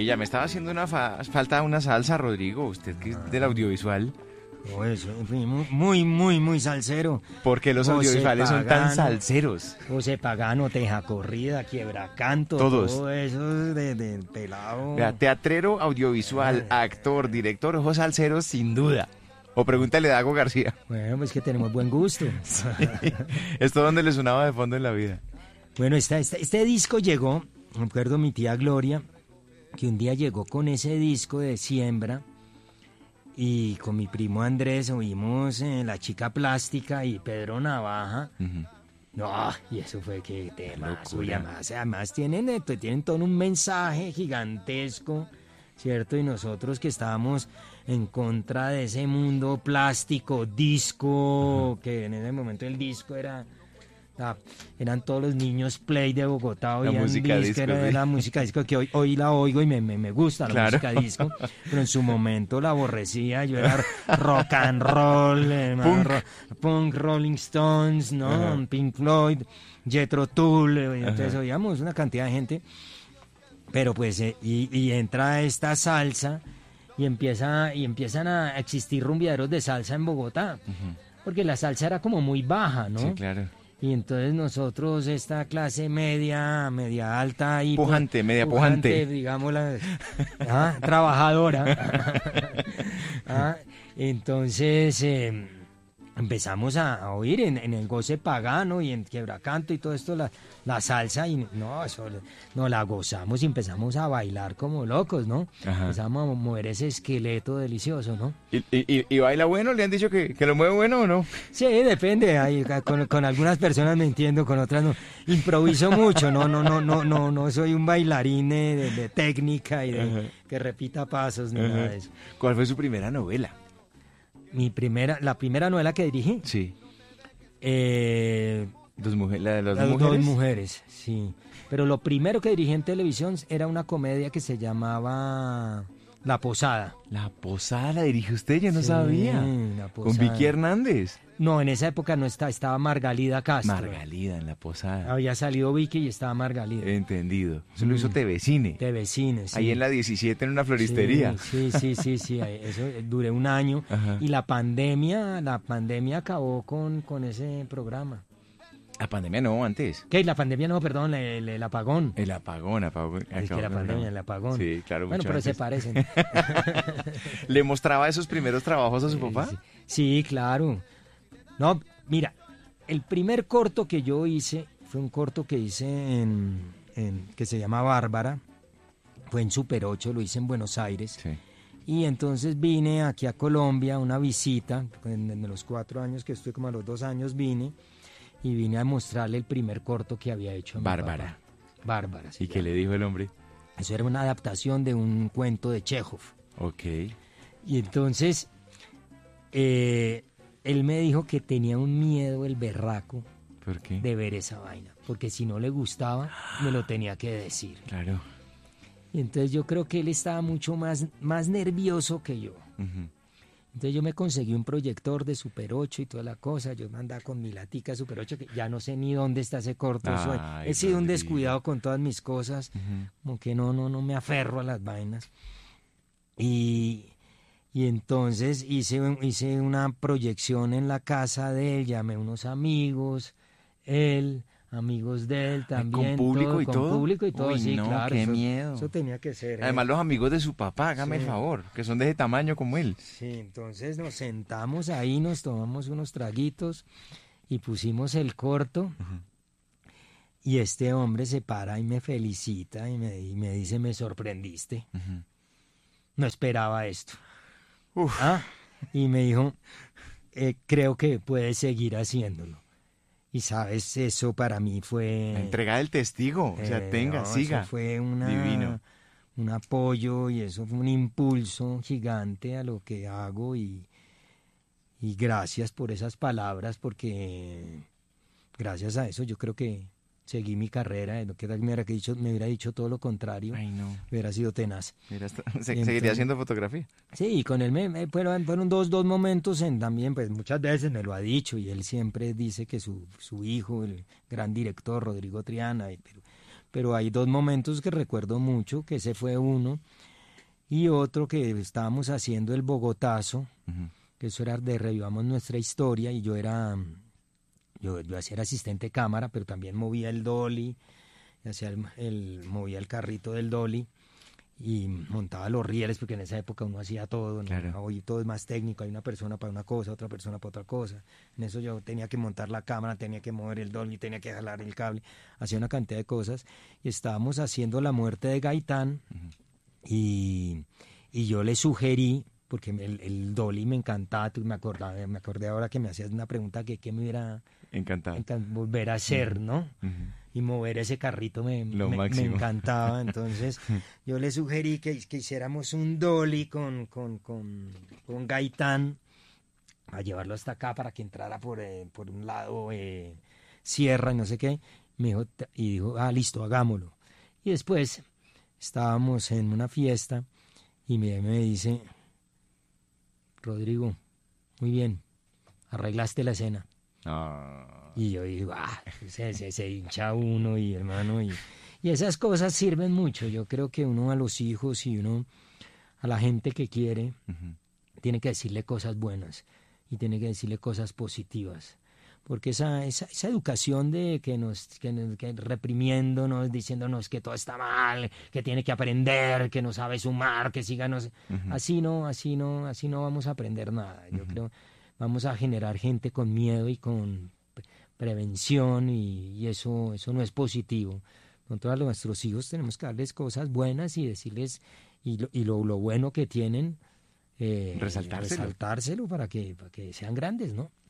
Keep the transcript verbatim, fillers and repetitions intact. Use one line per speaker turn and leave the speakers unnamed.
ya me estaba haciendo una fa- falta una salsa, Rodrigo, usted que es del audiovisual.
Oh, eso, fui muy, muy, muy, muy salsero.
¿Por qué los
José
audiovisuales son tan
Pagano,
salseros?
José Pagano, Teja Corrida, Quiebracanto,
Todos.
todo eso de, de pelado.
Vea, teatrero, audiovisual, actor, director, ojos salseros, sin duda. O pregúntale a Dago García.
Bueno, pues que tenemos buen gusto.
Esto donde le sonaba de fondo en la vida.
Bueno, esta, esta- este disco llegó, me acuerdo mi tía Gloria, que un día llegó con ese disco de Siembra y con mi primo Andrés oímos eh, La Chica Plástica y Pedro Navaja.
Ujú.
No, y eso fue que temas,
locura.
y además, además tienen, eh, pues, tienen todo un mensaje gigantesco, ¿cierto? Y nosotros que estábamos en contra de ese mundo plástico, disco, que en ese momento el disco era, ah, eran todos los niños play de Bogotá,
La
oían
música disco,
era
sí.
la música disco, que hoy, hoy la oigo y me, me, me gusta la
Claro.
música disco, pero en su momento la aborrecía, yo era rock and roll, eh,
Punk.
ro- punk, Rolling Stones, ¿no?
Ajá.
Pink Floyd, Jethro Tull, eh, entonces
Ajá.
oíamos una cantidad de gente, pero pues, eh, y, y entra esta salsa y empieza y empiezan a existir rumbeaderos de salsa en Bogotá, porque la salsa era como muy baja, ¿no?
Sí, claro.
Y entonces nosotros, esta clase media, media alta y
Pujante, media pujante.
digamos, la, ah, trabajadora. Ah, entonces eh, empezamos a, a oír en, en el Goce Pagano y en Quiebracanto y todo esto, la, la salsa, y no, eso, no la gozamos y empezamos a bailar como locos, ¿no?
Ajá.
Empezamos a mover ese esqueleto delicioso, ¿no?
¿Y, y, y- y baila bueno? ¿Le han dicho que, que lo mueve bueno o no?
Sí, depende. Ahí, con, con algunas personas me entiendo, con otras no. Improviso mucho, no, no, no, no, no, no soy un bailarín eh, de, de técnica y de
Ajá.
que repita pasos ni nada de eso.
¿Cuál fue su primera novela?
Mi primera, la primera novela que dirigí,
Sí.
eh,
Dos mujeres, la de las
las
dos
dos
mujeres.
mujeres, sí. Pero lo primero que dirigí en televisión era una comedia que se llamaba La Posada.
La Posada la dirige usted, yo no
Sí,
sabía.
La
Con
Posada.
Vicky Hernández.
No, en esa época no estaba, estaba Margalida Castro.
Margalida en La Posada.
Había salido Vicky y estaba Margalida.
Entendido. Eso lo hizo T V Cine.
De vecines.
Ahí en la diecisiete en una floristería.
Sí, sí, sí, sí, sí, ahí- eso eh, duré un año.
Ajá.
Y la pandemia, la pandemia acabó con, con ese programa.
La pandemia no, antes.
¿Qué? La pandemia no, perdón, el, el apagón.
El apagón, apagón.
Es que
acabó
la
el
pandemia,
programa.
el apagón.
Sí, claro,
Bueno,
mucho
pero se
antes.
parecen.
¿Le mostraba esos primeros trabajos a su papá?
Sí, sí, claro. No, mira, el primer corto que yo hice fue un corto que hice en, en- que se llama Bárbara. Fue en Super ocho, lo hice en Buenos Aires.
Sí.
Y entonces vine aquí a Colombia a una visita, en, en los cuatro años que estuve, como a los dos años vine, y vine a mostrarle el primer corto que había hecho a mi
Bárbara.
papá. Bárbara. se
¿Y qué
llama.
le dijo el hombre?
Eso era una adaptación de un cuento de Chekhov.
Ok.
Y entonces, eh, él me dijo que tenía un miedo, el berraco,
¿Por qué?
de ver esa vaina, porque si no le gustaba, me lo tenía que decir.
Claro.
Y entonces yo creo que él estaba mucho más, más nervioso que yo.
Ujú.
Entonces yo me conseguí un proyector de Super ocho y toda la cosa. Yo me andaba con mi latica Super ocho, que ya no sé ni dónde está ese corto. Soy-
Ay,
He sido un
Rodrigo.
descuidado con todas mis cosas,
Ujú.
como que no, no, no me aferro a las vainas. Y, y entonces hice, un- hice una proyección en la casa de él, llamé a unos amigos, él, amigos de él también.
público y
con
todo?
público y todo,
Uy,
sí,
no,
claro.
qué
eso,
miedo.
Eso tenía que ser. ¿eh?
Además, los amigos de su papá, hágame el
Sí.
favor, que son de ese tamaño como él.
Sí, entonces nos sentamos ahí, nos tomamos unos traguitos y pusimos el corto. Y este hombre se para y me felicita y me, y me dice, me sorprendiste.
Ujú.
No esperaba esto.
Uf.
Ah, y me dijo, "Eh, creo que puedes seguir haciéndolo. Y sabes, eso para mí fue...
La entrega del testigo. O sea,
eh,
tenga,
no,
siga.
Eso fue una,
Divino.
un apoyo y eso fue un impulso gigante a lo que hago y, y gracias por esas palabras porque gracias a eso yo creo que seguí mi carrera. Lo que tal me hubiera dicho, me hubiera dicho todo lo contrario,
Ay, no.
hubiera sido tenaz.
Mira, hasta- se-
Entonces-
seguiría haciendo fotografía.
Sí, y con él me, me- fueron, fueron dos, dos momentos en también, pues muchas veces me lo ha dicho y él siempre dice que su, su hijo, el gran director Rodrigo Triana, y- pero, pero hay dos momentos que recuerdo mucho, que ese fue uno, y otro que estábamos haciendo el Bogotazo,
Ujú.
que eso era de Revivamos Nuestra Historia, y yo era, yo, yo hacía era asistente de cámara, pero también movía el dolly, hacía el, el- movía el carrito del dolly, y montaba los rieles, porque en esa época uno hacía todo, ¿no?
Claro.
Hoy todo es más técnico, hay una persona para una cosa, otra persona para otra cosa. En eso yo tenía que montar la cámara, tenía que mover el dolly, tenía que jalar el cable, hacía una cantidad de cosas, y estábamos haciendo La Muerte de Gaitán, y, y yo le sugerí, porque el, el dolly me encantaba, tú me acordaba, me acordé ahora que me hacías una pregunta que, que me hubiera
Encantado.
encan- volver a hacer, ¿no?
Ujú.
Y mover ese carrito me,
Lo
me, me
máximo.
encantaba. Entonces yo le sugerí que, que hiciéramos un dolly con, con, con, con Gaitán, a llevarlo hasta acá para que entrara por, eh, por un lado eh, sierra y no sé qué. Me dijo, t- y dijo, ah, listo, hagámoslo. Y después estábamos en una fiesta y me, me dice, Rodrigo, muy bien, arreglaste la escena.
Ah,
Y yo digo, ah, se, se, se hincha uno y hermano, y, y esas cosas sirven mucho. Yo creo que uno a los hijos y uno a la gente que quiere
ujú.
tiene que decirle cosas buenas y tiene que decirle cosas positivas. Porque esa, esa, esa educación de que nos, que, nos- que reprimiéndonos, diciéndonos que todo está mal, que tiene que aprender, que no sabe sumar, que siga, no sé,
Ujú.
así no, así no, así no vamos a aprender nada. Yo creo, vamos a generar gente con miedo y con pre- prevención, y, y eso, eso no es positivo. Nosotros a nuestros hijos tenemos que darles cosas buenas y decirles, y lo, y lo, lo bueno que tienen, eh,
Resaltárselo.
resaltárselo para que, para que sean grandes, ¿no?